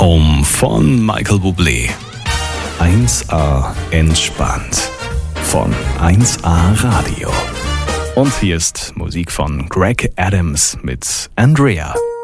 Home von Michael Bublé. 1A entspannt von 1A Radio. Und hier ist Musik von Greg Adams mit Andrea.